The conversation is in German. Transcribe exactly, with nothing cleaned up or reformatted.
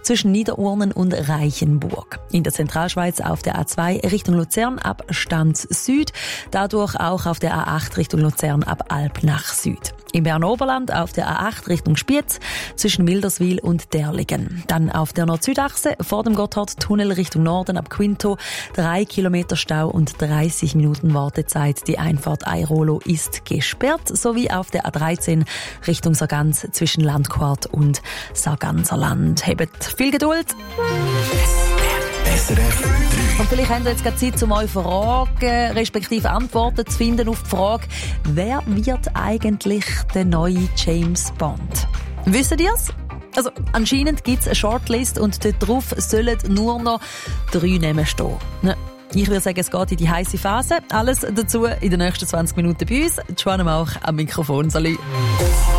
zwischen Niederurnen und Reichenburg. In der Zentralschweiz auf der A zwei Richtung Luzern ab Stanz Süd, dadurch auch auf der A acht Richtung Luzern ab Alpnach Süd. Im Berner Oberland auf der A acht Richtung Spiez zwischen Wilderswil und Derligen. Dann auf der Nord-Süd-Achse vor dem Gotthardtunnel Richtung Norden ab Quinto drei Kilometer Stau und dreißig Minuten Wartezeit. Die Einfahrt Airolo ist gesperrt, sowie auf der A dreizehn Richtung Sargans zwischen Landquart und Sarganserland. Habt viel Geduld. S R F drei. Und vielleicht habt ihr jetzt gerade Zeit, um euch Fragen, respektive Antworten zu finden auf die Frage, wer wird eigentlich der neue James Bond? Wisst ihr es? Also, anscheinend gibt es eine Shortlist und dort drauf sollen nur noch drei Namen stehen. Ne? Ich würde sagen, es geht in die heisse Phase. Alles dazu in den nächsten zwanzig Minuten bei uns. Joanna Mauch am Mikrofon. Salut.